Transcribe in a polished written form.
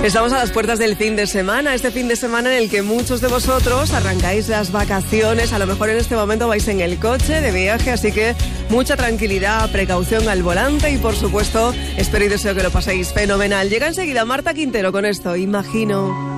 Estamos a las puertas del fin de semana, este fin de semana en el que muchos de vosotros arrancáis las vacaciones, a lo mejor en este momento vais en el coche de viaje, así que mucha tranquilidad, precaución al volante y por supuesto espero y deseo que lo paséis fenomenal. Llega enseguida Marta Quintero con esto, Imagino.